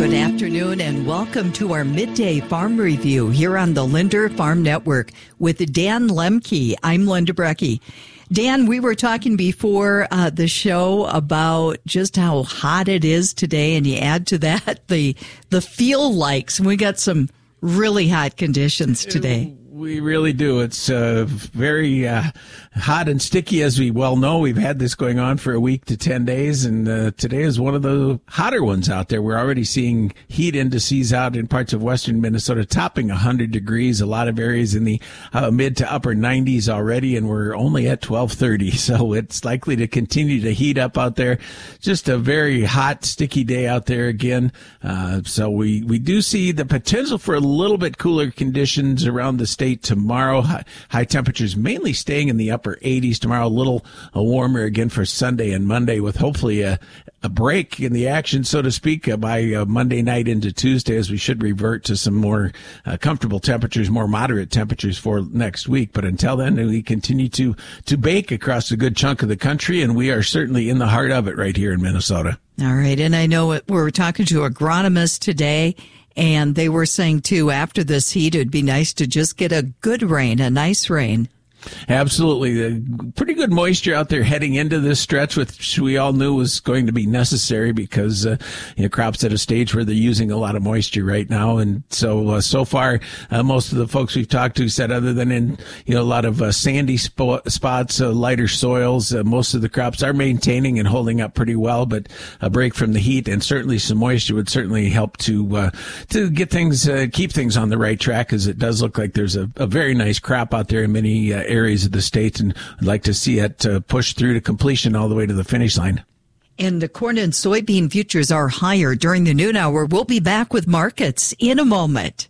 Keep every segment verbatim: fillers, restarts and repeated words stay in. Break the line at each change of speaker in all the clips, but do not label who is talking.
Good afternoon and welcome to our midday farm review here on the Linder Farm Network with Dan Lemke. I'm Linda Brecky. Dan, we were talking before uh, the show about just how hot it is today, and you add to that the the feel likes. We got some really hot conditions today.
We really do. It's uh, very uh, hot and sticky, as we well know. We've had this going on for a week to ten days, and uh, today is one of the hotter ones out there. We're already seeing heat indices out in parts of western Minnesota topping one hundred degrees, a lot of areas in the uh, mid to upper nineties already, and we're only at twelve thirty, so it's likely to continue to heat up out there. Just a very hot, sticky day out there again. Uh, so we, we do see the potential for a little bit cooler conditions around the state tomorrow. High, high temperatures mainly staying in the upper eighties tomorrow, a little uh, warmer again for Sunday and Monday, with hopefully a, a break in the action, so to speak, uh, by uh, Monday night into Tuesday, as we should revert to some more uh, comfortable temperatures, more moderate temperatures for next week. But until then, we continue to, to bake across a good chunk of the country, and we are certainly in the heart of it right here in Minnesota.
All right. And I know it, we're talking to agronomists today, and they were saying, too, after this heat, it'd be nice to just get a good rain, a nice rain.
Absolutely. Pretty good moisture out there heading into this stretch, which we all knew was going to be necessary because uh, you know, crops at a stage where they're using a lot of moisture right now. And so, uh, so far, uh, most of the folks we've talked to said, other than in you know a lot of uh, sandy sp- spots, uh, lighter soils, uh, most of the crops are maintaining and holding up pretty well. But a break from the heat and certainly some moisture would certainly help to uh, to get things, uh, keep things on the right track, because it does look like there's a, a very nice crop out there in many uh, areas of the state, and I'd like to see it uh, push through to completion all the way to the finish line.
And the corn and soybean futures are higher during the noon hour. We'll be back with markets in a moment.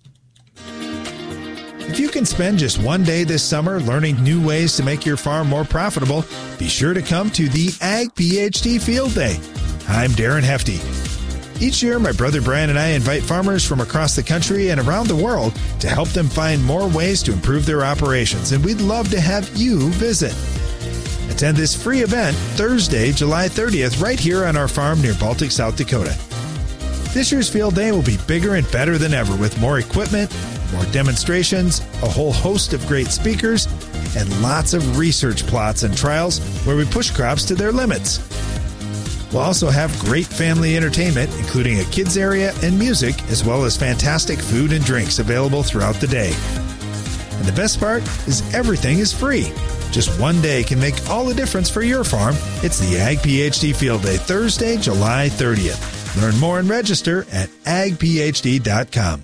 If you can spend just one day this summer learning new ways to make your farm more profitable, be sure to come to the Ag PhD Field Day. I'm Darren Hefty. Each year, my brother Brian and I invite farmers from across the country and around the world to help them find more ways to improve their operations, and we'd love to have you visit. Attend this free event Thursday, July thirtieth, right here on our farm near Baltic, South Dakota. This year's field day will be bigger and better than ever, with more equipment, more demonstrations, a whole host of great speakers, and lots of research plots and trials where we push crops to their limits. We'll also have great family entertainment, including a kids area and music, as well as fantastic food and drinks available throughout the day. And the best part is everything is free. Just one day can make all the difference for your farm. It's the Ag PhD Field Day, Thursday, July thirtieth. Learn more and register at ag p h d dot com.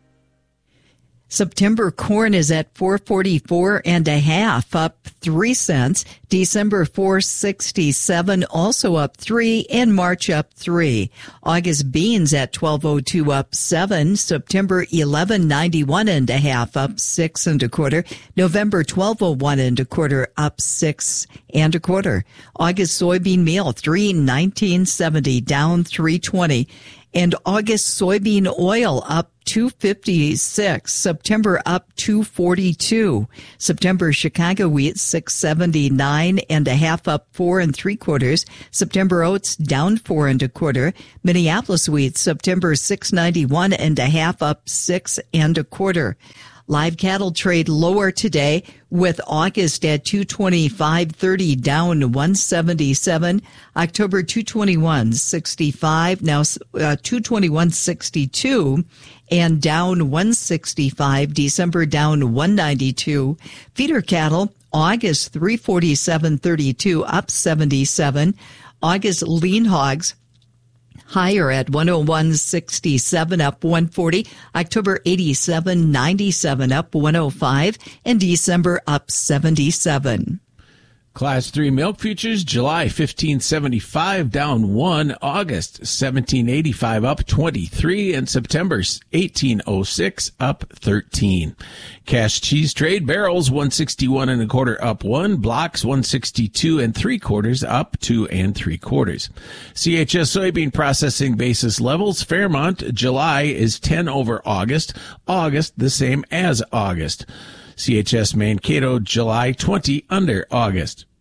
September corn is at four forty-four and a half, up three cents. December four sixty-seven, also up three, and March up three. August beans at twelve oh two, up seven. September eleven ninety-one and a half, up six and a quarter. November twelve oh one and a quarter, up six and a quarter. August soybean meal three nineteen seventy, down three twenty. And August soybean oil up two fifty-six. September up two forty-two. September Chicago wheat six seventy-nine and a half, up four and three quarters. September oats down four and a quarter. Minneapolis wheat September six ninety-one and a half, up six and a quarter. Live cattle trade lower today, with August at two twenty-five thirty, down one seventy-seven. October two twenty-one sixty-five, now uh, two twenty-one sixty-two, and down one sixty-five. December down one ninety-two. Feeder cattle, August three forty-seven thirty-two, up seventy-seven. August lean hogs higher at one oh one sixty-seven, up one forty. October eighty-seven ninety-seven, up one oh five. And December up seventy-seven.
Class three milk futures, July fifteen seventy-five, down one. August seventeen eighty-five, up twenty-three. And September eighteen oh six, up thirteen. Cash cheese trade, barrels one sixty-one and a quarter, up one. Blocks one sixty-two and three quarters, up two and three quarters. C H S soybean processing basis levels, Fairmont, July is ten over August. August the same as August. C H S Mankato, July twenty under August.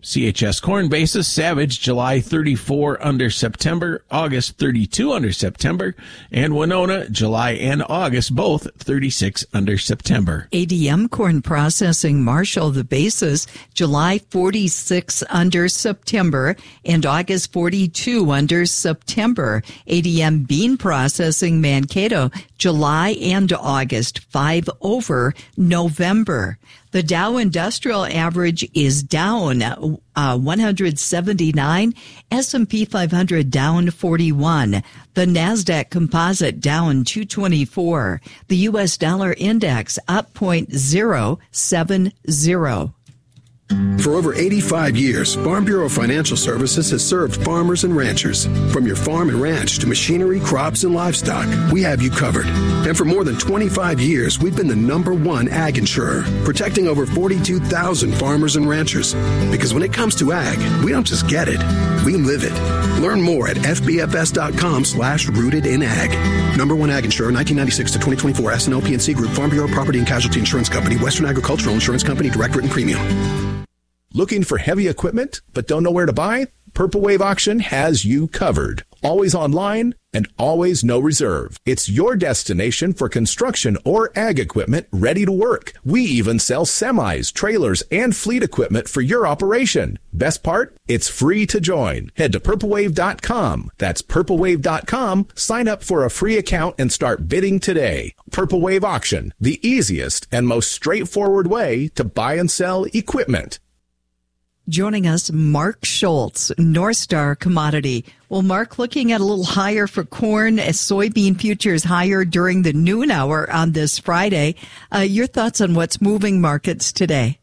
C H S corn basis, Savage, July thirty-four under September, August thirty-two under September, and Winona, July and August, both thirty-six under September.
A D M corn processing, Marshall, the basis, July forty-six under September, and August forty-two under September. A D M bean processing, Mankato, July and August, five over November. The Dow Industrial Average is down uh, one hundred seventy-nine, S and P five hundred down forty-one, the NASDAQ Composite down two twenty-four, the U S Dollar Index up zero point zero seven zero.
For over eighty-five years, Farm Bureau Financial Services has served farmers and ranchers. From your farm and ranch to machinery, crops, and livestock, we have you covered. And for more than twenty-five years, we've been the number one ag insurer, protecting over forty-two thousand farmers and ranchers. Because when it comes to ag, we don't just get it, we live it. Learn more at fbfs.com slash rooted in ag. Number one ag insurer, nineteen ninety-six to twenty twenty-four, S and L P N C Group, Farm Bureau Property and Casualty Insurance Company, Western Agricultural Insurance Company, direct written premium.
Looking for heavy equipment but don't know where to buy? Purple Wave Auction has you covered. Always online and always no reserve. It's your destination for construction or ag equipment ready to work. We even sell semis, trailers, and fleet equipment for your operation. Best part? It's free to join. Head to purple wave dot com. That's purple wave dot com. Sign up for a free account and start bidding today. Purple Wave Auction, the easiest and most straightforward way to buy and sell equipment.
Joining us, Mark Schultz, North Star Commodity. Well, Mark, looking at a little higher for corn, as soybean futures higher during the noon hour on this Friday. Uh, your thoughts on what's moving markets today?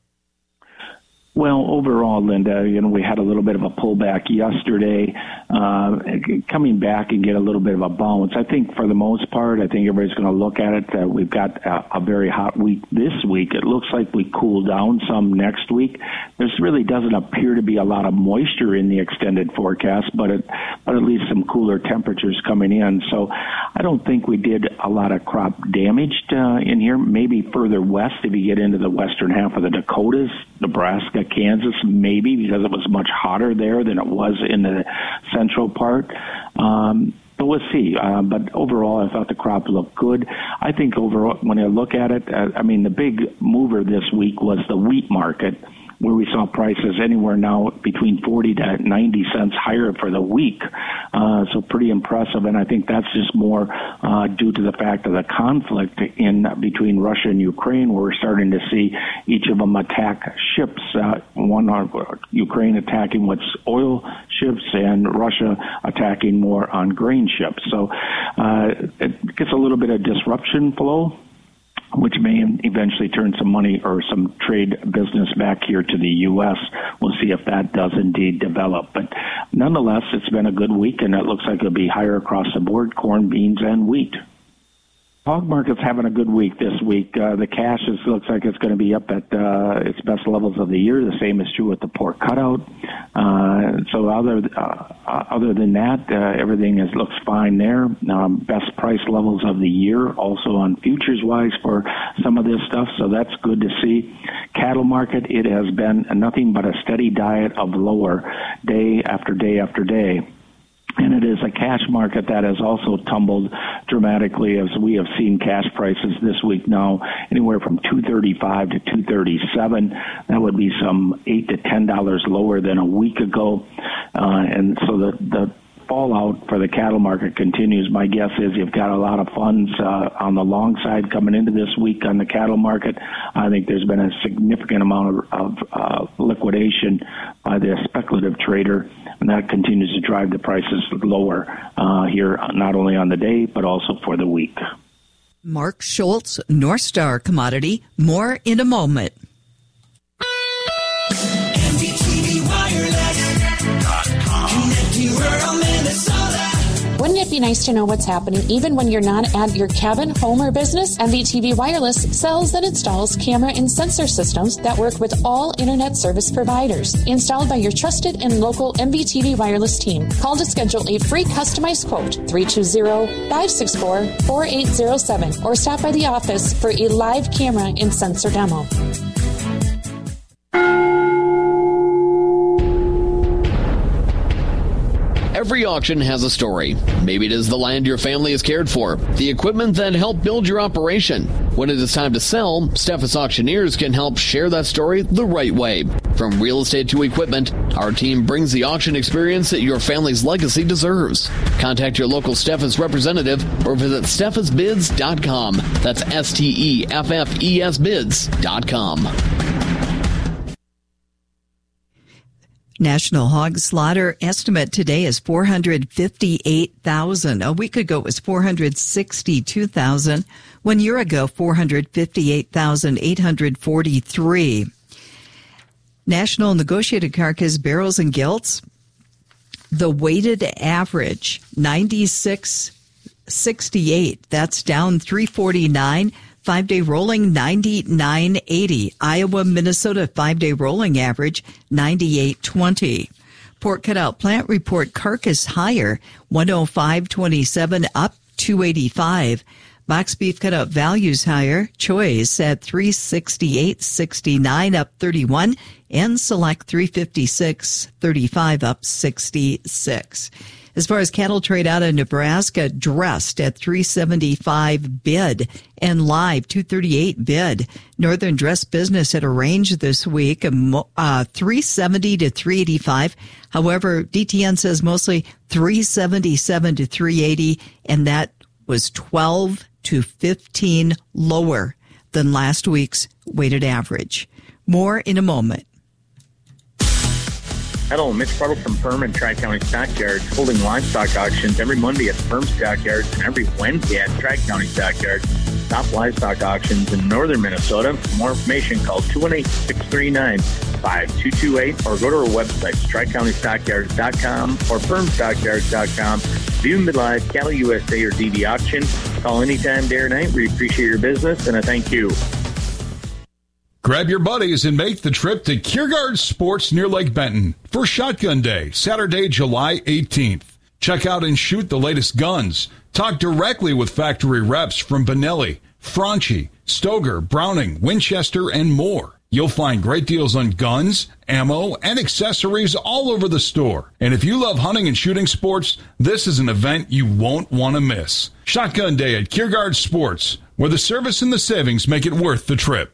Well, overall, Linda, you know, we had a little bit of a pullback yesterday, uh, coming back and get a little bit of a bounce. I think for the most part, I think everybody's going to look at it. Uh, we've got a, a very hot week this week. It looks like we cool down some next week. There really doesn't appear to be a lot of moisture in the extended forecast, but it, but at least some cooler temperatures coming in. So I don't think we did a lot of crop damage uh, in here. Maybe further west, if you get into the western half of the Dakotas, Nebraska, Kansas, maybe, because it was much hotter there than it was in the central part. Um, but we'll see. Uh, but overall, I thought the crop looked good. I think overall, when I look at it, uh, I mean, the big mover this week was the wheat market, where we saw prices anywhere now between forty to ninety cents higher for the week. Uh, so pretty impressive. And I think that's just more uh, due to the fact of the conflict in between Russia and Ukraine, where we're starting to see each of them attack ships. Uh, one, uh, Ukraine attacking what's oil ships and Russia attacking more on grain ships. So uh, it gets a little bit of disruption flow, which may eventually turn some money or some trade business back here to the U S. We'll see if that does indeed develop. But nonetheless, it's been a good week, and it looks like it'll be higher across the board, corn, beans, and wheat. Hog market's having a good week this week. Uh, the cash is, looks like it's going to be up at uh, its best levels of the year. The same is true with the pork cutout. Uh, so other uh, other than that, uh, everything is looks fine there. Um, best price levels of the year, also on futures wise for some of this stuff. So that's good to see. Cattle market, it has been nothing but a steady diet of lower day after day after day. And it is a cash market that has also tumbled dramatically, as we have seen cash prices this week now anywhere from two thirty-five to two thirty-seven. That would be some eight to ten dollars lower than a week ago. Uh, and so the, the fallout for the cattle market continues. My guess is you've got a lot of funds uh, on the long side coming into this week on the cattle market. I think there's been a significant amount of, of uh, liquidation by the speculative trader, and that continues to drive the prices lower uh, here, not only on the day, but also for the week.
Mark Schultz, North Star Commodity. More in a moment.
M V T V Wireless dot com. Connecting rural Minnesota.
Wouldn't it be nice to know what's happening even when you're not at your cabin, home, or business? M V T V Wireless sells and installs camera and sensor systems that work with all internet service providers. Installed by your trusted and local M V T V Wireless team. Call to schedule a free customized quote, three two zero, five six four, four eight zero seven, or stop by the office for a live camera and sensor demo.
Every auction has a story. Maybe it is the land your family has cared for, the equipment that helped build your operation. When it is time to sell, Steffes Auctioneers can help share that story the right way. From real estate to equipment, our team brings the auction experience that your family's legacy deserves. Contact your local Steffes representative or visit steffes bids dot com. That's S T E F F E S bids dot com.
National hog slaughter estimate today is four hundred fifty-eight thousand. A week ago, it was four hundred sixty-two thousand. One year ago, four hundred fifty-eight thousand eight hundred forty-three. National negotiated carcass barrels and gilts, the weighted average, ninety-six sixty-eight. That's down three forty-nine. Five-day rolling, ninety-nine eighty. Iowa, Minnesota, five-day rolling average, ninety-eight twenty. Pork cutout plant report carcass higher, one oh five twenty-seven, up two eighty-five. Box beef cutout values higher, choice at three sixty-eight sixty-nine, up thirty-one, and select three fifty-six thirty-five, up sixty-six. As far as cattle trade out of Nebraska, dressed at three seventy-five bid and live two thirty-eight bid. Northern dress business at a range this week, uh, three seventy to three eighty-five. However, D T N says mostly three seventy-seven to three eighty, and that was twelve to fifteen lower than last week's weighted average. More in a moment.
Hello, Mitch Puddle from Firm and Tri-County Stockyards, holding livestock auctions every Monday at Firm Stockyards and every Wednesday at Tri-County Stockyards. Top livestock auctions in northern Minnesota. For more information, call two one eight, six three nine, five two two eight or go to our website, tri county stockyards dot com or firm stockyards dot com. View them live, Cattle U S A or D B Auction. Call anytime, day or night. We appreciate your business, and I thank you.
Grab your buddies and make the trip to Kiergaard Sports near Lake Benton for Shotgun Day, Saturday, July eighteenth. Check out and shoot the latest guns. Talk directly with factory reps from Benelli, Franchi, Stoger, Browning, Winchester, and more. You'll find great deals on guns, ammo, and accessories all over the store. And if you love hunting and shooting sports, this is an event you won't want to miss. Shotgun Day at Kiergaard Sports, where the service and the savings make it worth the trip.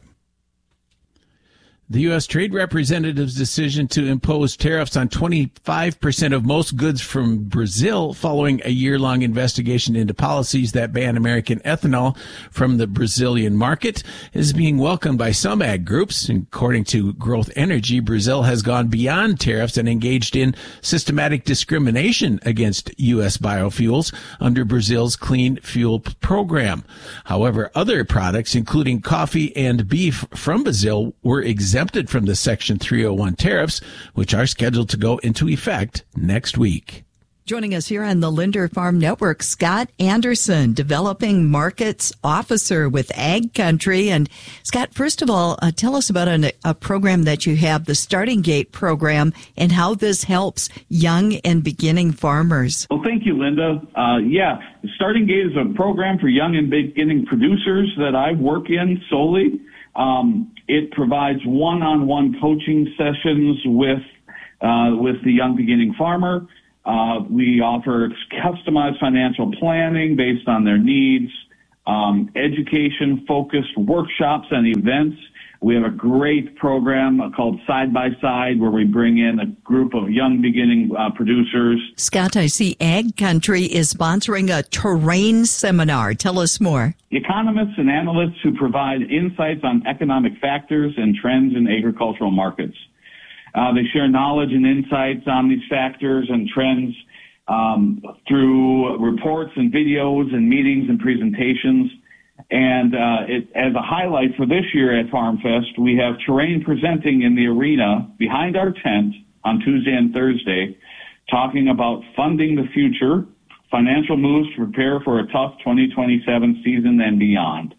The U S Trade Representative's decision to impose tariffs on twenty-five percent of most goods from Brazil following a year-long investigation into policies that ban American ethanol from the Brazilian market is being welcomed by some ag groups. According to Growth Energy, Brazil has gone beyond tariffs and engaged in systematic discrimination against U S biofuels under Brazil's Clean Fuel Program. However, other products, including coffee and beef from Brazil, were exempt exempted from the Section three oh one tariffs, which are scheduled to go into effect next week.
Joining us here on the Linder Farm Network, Scott Anderson, Developing Markets Officer with Ag Country. And Scott, first of all, uh, tell us about an, a program that you have, the Starting Gate program, and how this helps young and beginning farmers.
Well, thank you, Linda. Uh, yeah, Starting Gate is a program for young and beginning producers that I work in solely. Um, it provides one-on-one coaching sessions with uh, with the young beginning farmer. Uh, we offer customized financial planning based on their needs, um, education-focused workshops and events. We have a great program called Side by Side, where we bring in a group of young beginning uh, producers.
Scott, I see Ag Country is sponsoring a terrain seminar. Tell us more.
Economists and analysts who provide insights on economic factors and trends in agricultural markets. Uh, they share knowledge and insights on these factors and trends um, through reports and videos and meetings and presentations. And uh, it, as a highlight for this year at Farm Fest, we have terrain presenting in the arena behind our tent on Tuesday and Thursday, talking about funding the future, financial moves to prepare for a tough twenty twenty-seven season and beyond.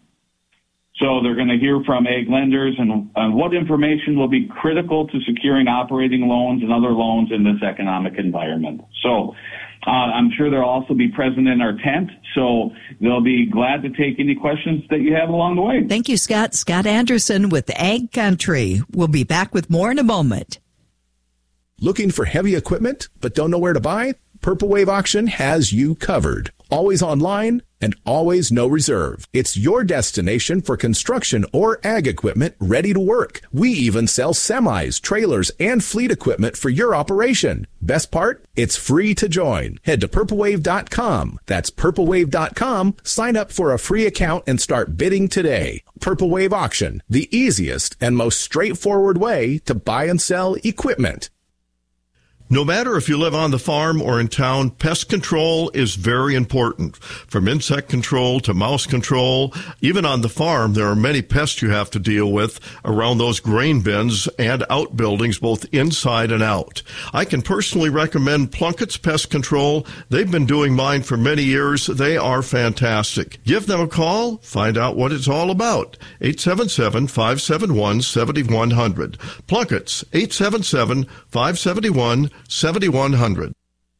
So they're going to hear from ag lenders and uh, what information will be critical to securing operating loans and other loans in this economic environment. So uh, I'm sure they'll also be present in our tent, so they'll be glad to take any questions that you have along the way.
Thank you, Scott. Scott Anderson with Ag Country. We'll be back with more in a moment.
Looking for heavy equipment but don't know where to buy? Purple Wave Auction has you covered. Always online and always no reserve. It's your destination for construction or ag equipment ready to work. We even sell semis, trailers, and fleet equipment for your operation. Best part? It's free to join. Head to purple wave dot com. That's purple wave dot com. Sign up for a free account and start bidding today. Purple Wave Auction, the easiest and most straightforward way to buy and sell equipment.
No matter if you live on the farm or in town, pest control is very important. From insect control to mouse control, even on the farm, there are many pests you have to deal with around those grain bins and outbuildings, both inside and out. I can personally recommend Plunkett's Pest Control. They've been doing mine for many years. They are fantastic. Give them a call. Find out what it's all about. eight seven seven, five seven one, seven one zero zero. Plunkett's, eight seven seven, five seven one, seventy-one hundred.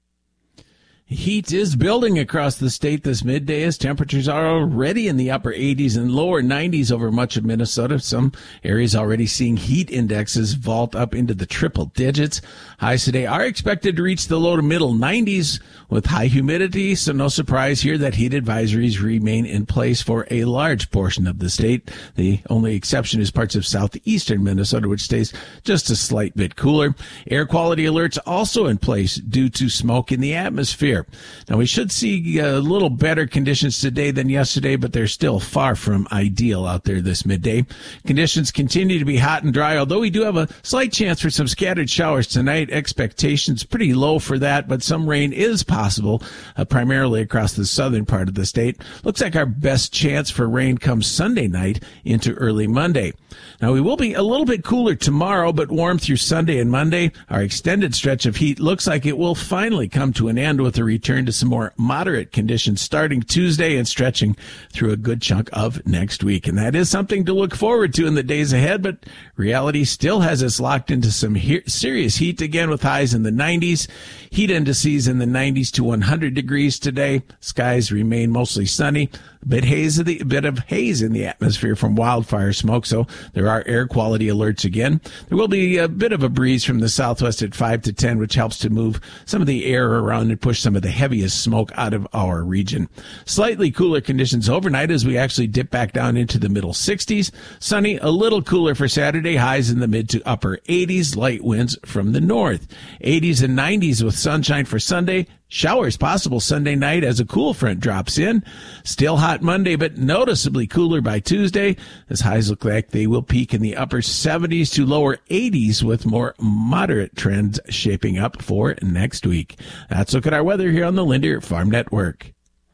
Heat is building across the state this midday as temperatures are already in the upper eighties and lower nineties over much of Minnesota. Some areas already seeing heat indexes vault up into the triple digits. Highs today are expected to reach the low to middle nineties with high humidity, so no surprise here that heat advisories remain in place for a large portion of the state. The only exception is parts of southeastern Minnesota, which stays just a slight bit cooler. Air quality alerts also in place due to smoke in the atmosphere. Now, we should see a little better conditions today than yesterday, but they're still far from ideal out there this midday. Conditions continue to be hot and dry, although we do have a slight chance for some scattered showers tonight. Expectations pretty low for that, but some rain is possible, uh, primarily across the southern part of the state. Looks like our best chance for rain comes Sunday night into early Monday. Now, we will be a little bit cooler tomorrow, but warm through Sunday and Monday. Our extended stretch of heat looks like it will finally come to an end with a return to some more moderate conditions starting Tuesday and stretching through a good chunk of next week. And that is something to look forward to in the days ahead, but reality still has us locked into some he- serious heat again with highs in the nineties. Heat indices in the nineties to one hundred degrees today. Skies remain mostly sunny. A bit haze of the, a bit of haze in the atmosphere from wildfire smoke, so there are air quality alerts again. There will be a bit of a breeze from the southwest at five to ten, which helps to move some of the air around and push some of the heaviest smoke out of our region. Slightly cooler conditions overnight as we actually dip back down into the middle sixties. Sunny, a little cooler for Saturday, highs in the mid to upper eighties, light winds from the north. eighties and nineties with sunshine for Sunday. Showers possible Sunday night as a cool front drops in. Still hot Monday, but noticeably cooler by Tuesday, as highs look like they will peak in the upper seventies to lower eighties with more moderate trends shaping up for next week. That's a look at our weather here on the Linder Farm Network.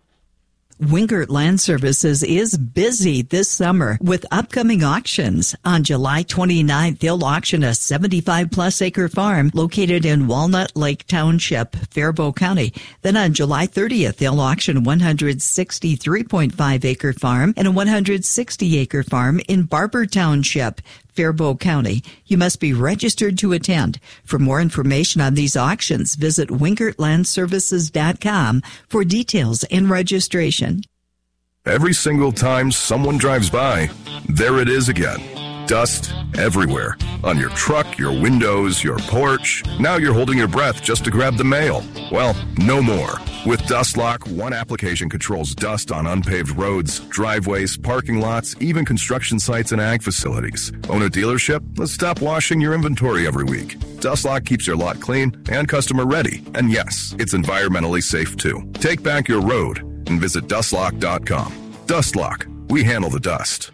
Wingert Land Services is busy this summer with upcoming auctions. On July twenty-ninth, they'll auction a seventy-five plus acre farm located in Walnut Lake Township, Faribault County. Then on July thirtieth, they'll auction a one hundred sixty-three point five acre farm and a one hundred sixty acre farm in Barber Township, Faribault County. You must be registered to attend. For more information on these auctions, visit wingert land services dot com for details and registration.
Every single time someone drives by, there it is again. Dust everywhere. On your truck, your windows, your porch. Now you're holding your breath just to grab the mail. Well, no more. With DustLock, one application controls dust on unpaved roads, driveways, parking lots, even construction sites and ag facilities. Own a dealership? Let's stop washing your inventory every week. DustLock keeps your lot clean and customer ready. And yes, it's environmentally safe too. Take back your road and visit dust lock dot com. DustLock. We handle the dust.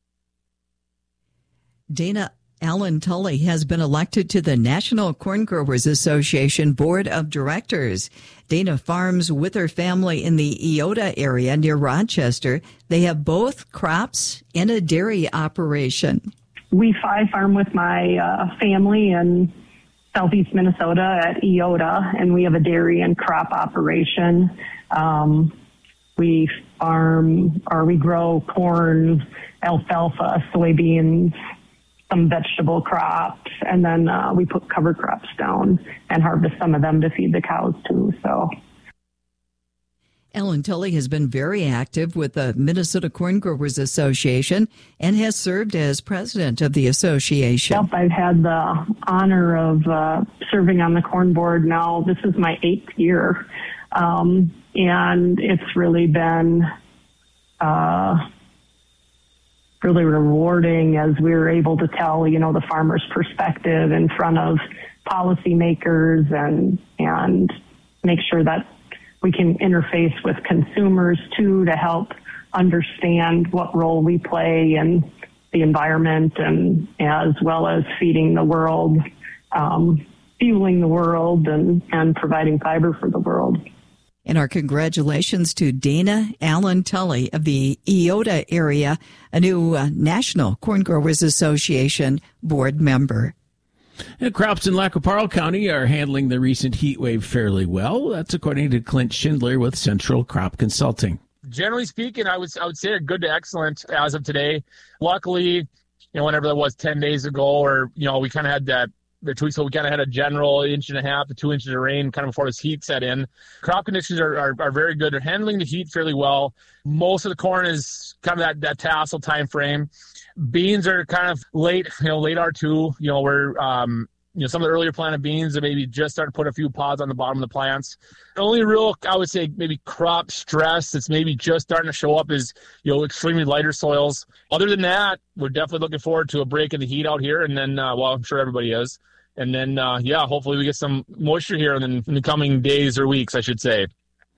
Dana Allen Tully has been elected to the National Corn Growers Association Board of Directors. Dana farms with her family in the Eota area near Rochester. They have both crops and a dairy operation.
We I farm with my uh, family in southeast Minnesota at Eota, and we have a dairy and crop operation. Um, we farm, or we grow corn, alfalfa, soybeans, some vegetable crops, and then uh, we put cover crops down and harvest some of them to feed the cows too. So,
Alan Tully has been very active with the Minnesota Corn Growers Association and has served as president of the association.
Yep, I've had the honor of uh, serving on the corn board now. This is my eighth year, um, and it's really been uh, really rewarding as we were able to tell, you know, the farmer's perspective in front of policymakers and and make sure that we can interface with consumers, too, to help understand what role we play in the environment and as well as feeding the world, um, fueling the world, and, and providing fiber for the world.
And our congratulations to Dana Allen Tully of the Eota area, a new uh, National Corn Growers Association board member.
And crops in Lac-Qui-Parle County are handling the recent heat wave fairly well. That's according to Clint Schindler with Central Crop Consulting.
Generally speaking, I would I would say they're good to excellent as of today. Luckily, you know, whenever that was ten days ago, or you know, we kind of had that the two weeks ago, we kind of had a general inch and a half to two inches of rain kind of before this heat set in. Crop conditions are, are, are very good. They're handling the heat fairly well. Most of the corn is kind of that, that tassel time frame. Beans are kind of late, you know, late R two, you know, where, um, you know, some of the earlier planted beans are maybe just starting to put a few pods on the bottom of the plants. The only real, I would say, maybe crop stress that's maybe just starting to show up is, you know, extremely lighter soils. Other than that, we're definitely looking forward to a break in the heat out here. And then, uh, well, I'm sure everybody is. And then, uh, yeah, hopefully we get some moisture here in the, in the coming days or weeks, I should say.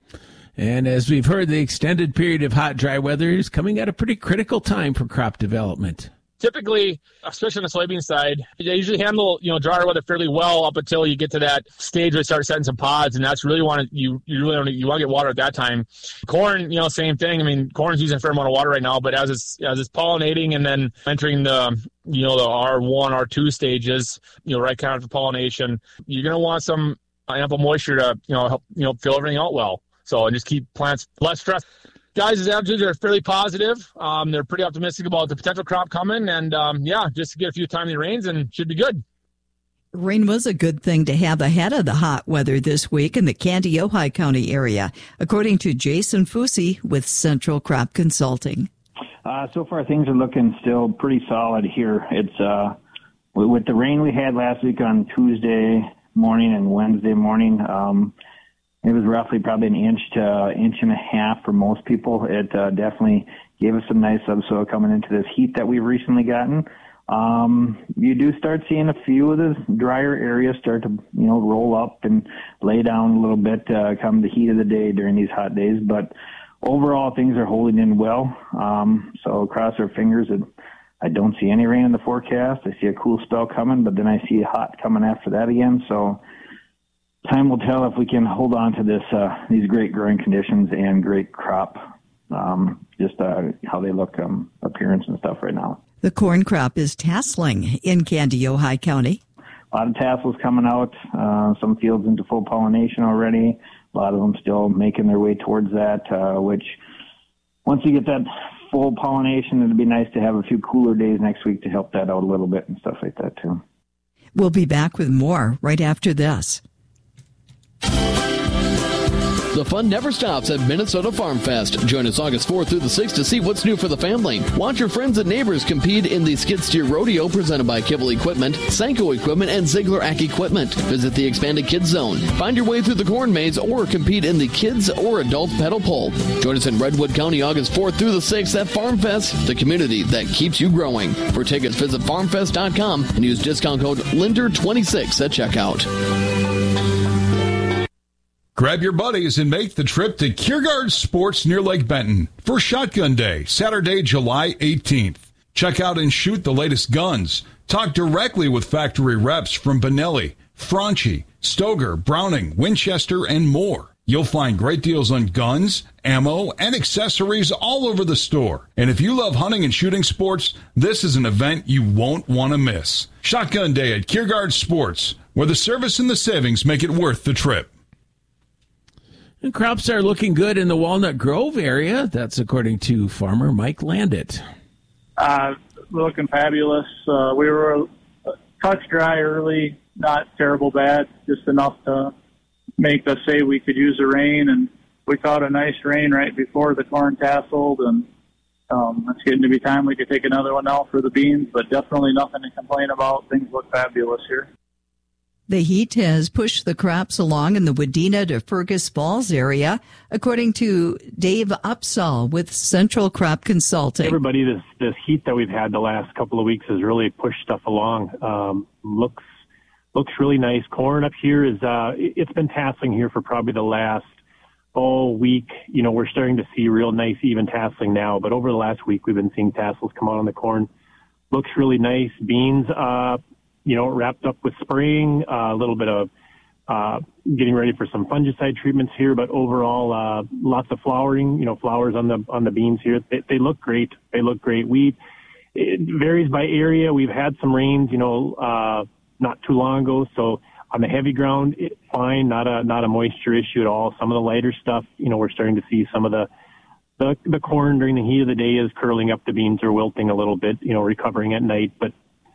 And as we've heard, the extended period of hot, dry weather is coming at a pretty critical time for crop development.
Typically, especially on the soybean side, they usually handle, you know, drier weather fairly well up until you get to that stage where they start setting some pods, and that's really want to you you really want to you want to get water at that time. Corn, you know, same thing. I mean, corn's using a fair amount of water right now, but as it's as it's pollinating and then entering the you know the R one, R two stages, you know, right kind of for pollination, you're gonna want some ample moisture to you know help you know fill everything out well. So and just keep plants less stressed. Guys' attitudes are fairly positive. Um, they're pretty optimistic about the potential crop coming. And, um, yeah, just to get a few timely rains and should be good.
Rain was a good thing to have ahead of the hot weather this week in the Candy-Ojai County area, according to Jason Fusi with Central Crop Consulting.
Uh, so far, things are looking still pretty solid here. It's uh, with the rain we had last week on Tuesday morning and Wednesday morning, um, it was roughly probably an inch to inch and a half for most people. It uh, definitely gave us some nice subsoil coming into this heat that we've recently gotten. Um, you do start seeing a few of the drier areas start to, you know, roll up and lay down a little bit uh, come the heat of the day during these hot days. But overall, things are holding in well. Um, so cross our fingers that I don't see any rain in the forecast. I see a cool spell coming, but then I see hot coming after that again. So time will tell if we can hold on to this, uh, these great growing conditions and great crop, um, just uh, how they look, um, appearance and stuff right now.
The corn crop is tasseling in Candy-Ojai County.
A lot of tassels coming out, uh, some fields into full pollination already. A lot of them still making their way towards that, uh, which once you get that full pollination, it'd be nice to have a few cooler days next week to help that out a little bit and stuff like that too.
We'll be back with more right after this.
The fun never stops at Minnesota Farm Fest. Join us August fourth through the sixth to see what's new for the family. Watch your friends and neighbors compete in the Skid Steer Rodeo presented by Kibble Equipment, Senko Equipment, and Ziegler Ack Equipment. Visit the expanded Kids Zone. Find your way through the corn maze or compete in the kids or adult pedal pole. Join us in Redwood County August fourth through the sixth at Farm Fest, the community that keeps you growing. For tickets, visit farm fest dot com and use discount code Linder twenty-six at checkout.
Grab your buddies and make the trip to Kiergaard Sports near Lake Benton for Shotgun Day, Saturday, July eighteenth. Check out and shoot the latest guns. Talk directly with factory reps from Benelli, Franchi, Stoger, Browning, Winchester, and more. You'll find great deals on guns, ammo, and accessories all over the store. And if you love hunting and shooting sports, this is an event you won't want to miss. Shotgun Day at Kiergaard Sports, where the service and the savings make it worth the trip.
And crops are looking good in the Walnut Grove area. That's according to farmer Mike Landit.
Uh, looking fabulous. Uh, we were a touch dry early, not terrible bad, just enough to make us say we could use the rain. And we caught a nice rain right before the corn tasseled, and um, it's getting to be time we could take another one out for the beans, but definitely nothing to complain about. Things look fabulous here.
The heat has pushed the crops along in the Wadena to Fergus Falls area, according to Dave Upsall with Central Crop Consulting.
Everybody, this this heat that we've had the last couple of weeks has really pushed stuff along. Um, looks looks really nice. Corn up here is uh, it's been tasseling here for probably the last oh week. You know, we're starting to see real nice even tasseling now, but over the last week we've been seeing tassels come out on the corn. Looks really nice. Beans, uh, you know, wrapped up with spraying, uh, a little bit of uh, getting ready for some fungicide treatments here, but overall, uh, lots of flowering, you know, flowers on the on the beans here. They, they look great. They look great. We it varies by area. We've had some rains, you know, uh, not too long ago, so on the heavy ground, it, fine, not a not a moisture issue at all. Some of the lighter stuff, you know, we're starting to see some of the the, the corn during the heat of the day is curling up. The beans are wilting a little bit, you know, recovering at night, but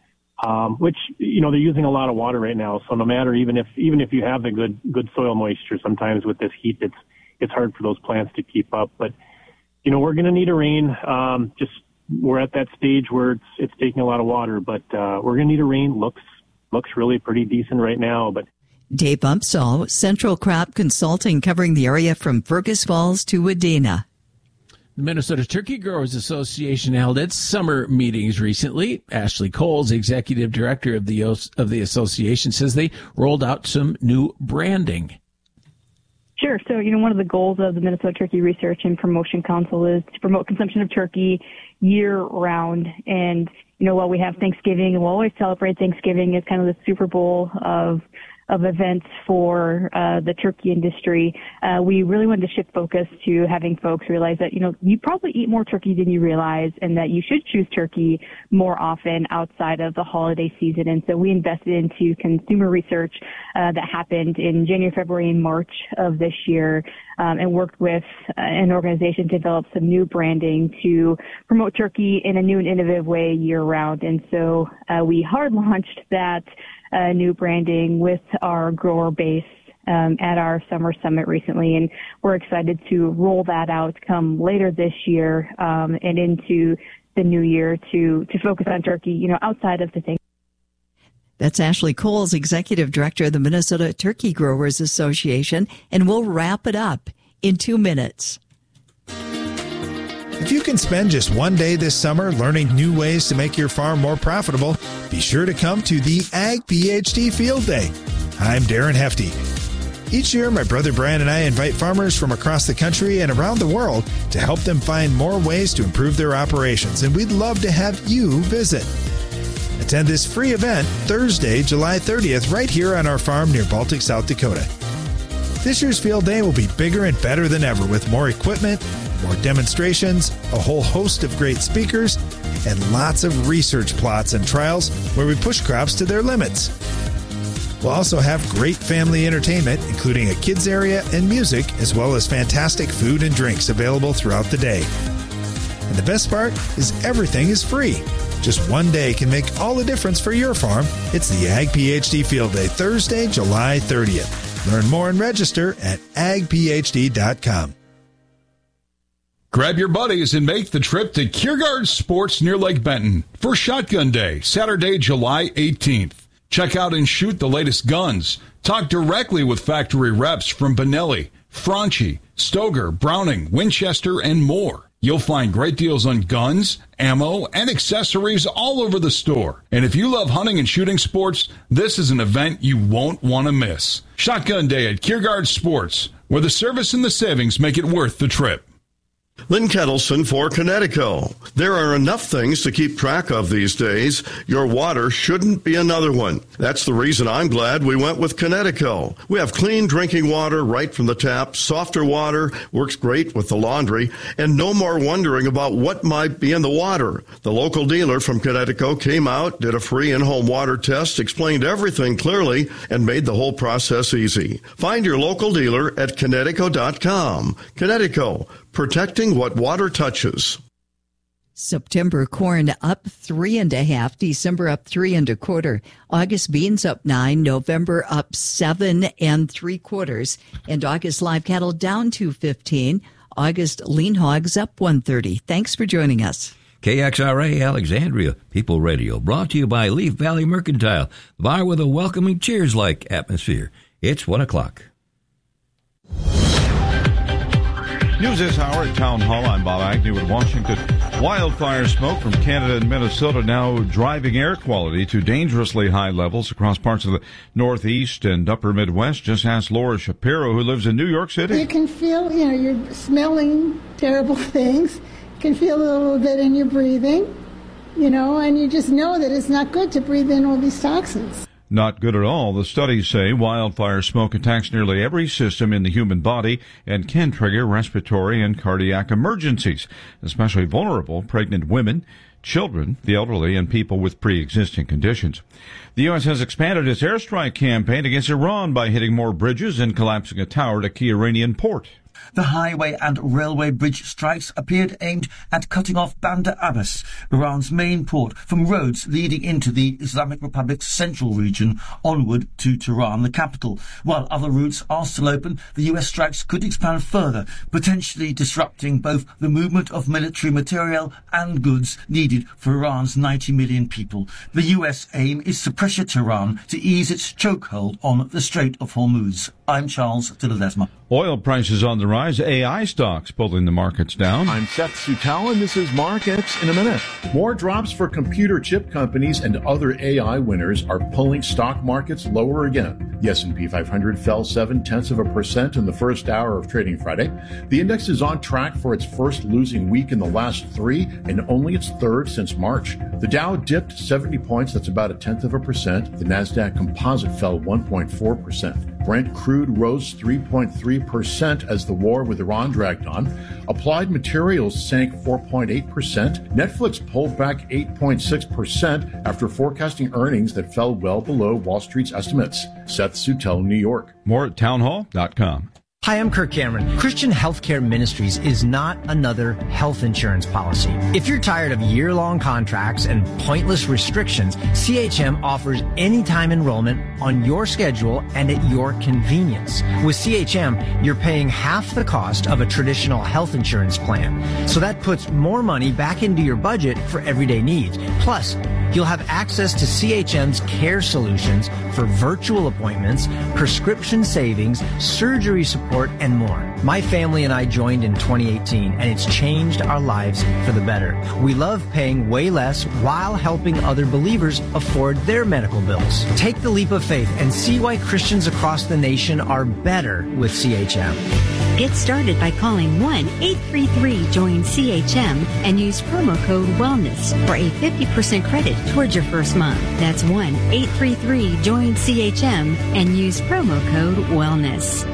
Um, which, you know, they're using a lot of water right now. So no matter, even if, even if you have the good, good soil moisture, sometimes with this heat, it's, it's hard for those plants to keep up. But, you know, we're going to need a rain. Um, just, we're at that stage where it's, it's taking a lot of water, but, uh, we're going to need a rain. Looks, looks really pretty decent right now, but.
Dave Upsall, Central Crop Consulting, covering the area from Fergus Falls to Wadena.
The Minnesota Turkey Growers Association held its summer meetings recently. Ashley Coles, executive director of the of the association, says they rolled out some new branding.
Sure. So, you know, one of the goals of the Minnesota Turkey Research and Promotion Council is to promote consumption of turkey year round. And, you know, while we have Thanksgiving, and we'll always celebrate Thanksgiving as kind of the Super Bowl of of events for uh, the turkey industry, uh, we really wanted to shift focus to having folks realize that, you know, you probably eat more turkey than you realize, and that you should choose turkey more often outside of the holiday season. And so we invested into consumer research uh, that happened in January, February, and March of this year, um, and worked with uh, an organization to develop some new branding to promote turkey in a new and innovative way year round. And so uh, we hard launched that Uh, new branding with our grower base um, at our summer summit recently, and we're excited to roll that out come later this year um, and into the new year to to focus on turkey, you know, outside of the thing.
That's Ashley Coles, executive director of the Minnesota Turkey Growers Association, and we'll wrap it up in two minutes.
If you can spend just one day this summer learning new ways to make your farm more profitable, be sure to come to the Ag PhD Field Day. I'm Darren Hefty. Each year, my brother Brian and I invite farmers from across the country and around the world to help them find more ways to improve their operations, and we'd love to have you visit. Attend this free event Thursday, July thirtieth, right here on our farm near Baltic, South Dakota. This year's Field Day will be bigger and better than ever, with more equipment, more demonstrations, a whole host of great speakers, and lots of research plots and trials where we push crops to their limits. We'll also have great family entertainment, including a kids area and music, as well as fantastic food and drinks available throughout the day. And the best part is everything is free. Just one day can make all the difference for your farm. It's the Ag PhD Field Day, Thursday, July thirtieth. Learn more and register at ag p h d dot com.
Grab your buddies and make the trip to Kiergaard Sports near Lake Benton for Shotgun Day, Saturday, July eighteenth. Check out and shoot the latest guns. Talk directly with factory reps from Benelli, Franchi, Stoger, Browning, Winchester, and more. You'll find great deals on guns, ammo, and accessories all over the store. And if you love hunting and shooting sports, this is an event you won't want to miss. Shotgun Day at Kiergaard Sports, where the service and the savings make it worth the trip.
Lynn Kettleson for Connecticut. There are enough things to keep track of these days. Your water shouldn't be another one. That's the reason I'm glad we went with Connecticut. We have clean drinking water right from the tap, softer water, works great with the laundry, and no more wondering about what might be in the water. The local dealer from Connecticut came out, did a free in-home water test, explained everything clearly, and made the whole process easy. Find your local dealer at Connecticut dot com. Connecticut, protecting what water touches.
September corn up three and a half, December up three and a quarter, August beans up nine, November up seven and three quarters, and August live cattle down two fifteen, August lean hogs up one thirty. Thanks for joining us.
K X R A Alexandria People Radio, brought to you by Leaf Valley Mercantile, the bar with a welcoming cheers-like atmosphere. It's one o'clock.
News this hour at Town Hall. I'm Bob Agnew in Washington. Wildfire smoke from Canada and Minnesota now driving air quality to dangerously high levels across parts of the Northeast and Upper Midwest. Just ask Laura Shapiro, who lives in New York City.
You can feel, you know, you're smelling terrible things. You can feel a little bit in your breathing, you know, and you just know that it's not good to breathe in all these toxins.
Not good at all. The studies say wildfire smoke attacks nearly every system in the human body and can trigger respiratory and cardiac emergencies, especially vulnerable pregnant women, children, the elderly, and people with pre-existing conditions. The U S has expanded its airstrike campaign against Iran by hitting more bridges and collapsing a tower at a key Iranian port.
The highway and railway bridge strikes appeared aimed at cutting off Bandar Abbas, Iran's main port, from roads leading into the Islamic Republic's central region onward to Tehran, the capital. While other routes are still open, the U S strikes could expand further, potentially disrupting both the movement of military material and goods needed for Iran's ninety million people. The U S aim is to pressure Tehran to ease its chokehold on the Strait of Hormuz. I'm Charles de Ledesma.
Oil prices on the rise, A I stocks pulling the markets down.
I'm Seth Sutell, and this is Markets in a Minute. More drops for computer chip companies and other A I winners are pulling stock markets lower again. The S and P five hundred fell seven-tenths of a percent in the first hour of trading Friday. The index is on track for its first losing week in the last three and only its third since March. The Dow dipped seventy points, that's about a tenth of a percent. The NASDAQ Composite fell one point four percent. Brent crude rose three point three percent as the war with Iran dragged on. Applied Materials sank four point eight percent. Netflix pulled back eight point six percent after forecasting earnings that fell well below Wall Street's estimates. Seth Sutell, New York.
More at townhall dot com.
Hi, I'm Kirk Cameron. Christian Healthcare Ministries is not another health insurance policy. If you're tired of year-long contracts and pointless restrictions, C H M offers anytime enrollment on your schedule and at your convenience. With C H M, you're paying half the cost of a traditional health insurance plan. So that puts more money back into your budget for everyday needs. Plus, you'll have access to C H M's care solutions for virtual appointments, prescription savings, surgery support, and more. My family and I joined in twenty eighteen, and it's changed our lives for the better. We love paying way less while helping other believers afford their medical bills. Take the leap of faith and see why Christians across the nation are better with C H M.
Get started by calling one eight three three join C H M and use promo code WELLNESS for a fifty percent credit towards your first month. That's one eight three three join C H M and use promo code WELLNESS.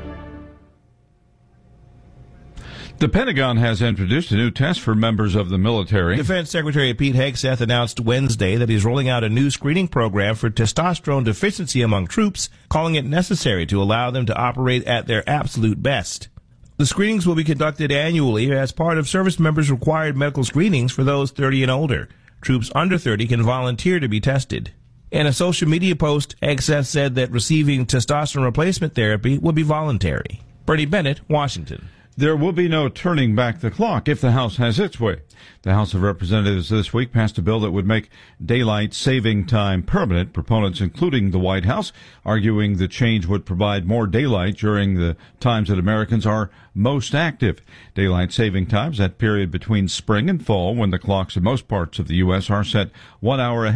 The Pentagon has introduced a new test for members of the military.
Defense Secretary Pete Hegseth announced Wednesday that he's rolling out a new screening program for testosterone deficiency among troops, calling it necessary to allow them to operate at their absolute best. The screenings will be conducted annually as part of service members' required medical screenings for those thirty and older. Troops under thirty can volunteer to be tested. In a social media post, Hegseth said that receiving testosterone replacement therapy will be voluntary. Bernie Bennett, Washington.
There will be no turning back the clock if the House has its way. The House of Representatives this week passed a bill that would make daylight saving time permanent. Proponents, including the White House, arguing the change would provide more daylight during the times that Americans are most active. Daylight saving times, that period between spring and fall when the clocks in most parts of the U S are set one hour ahead.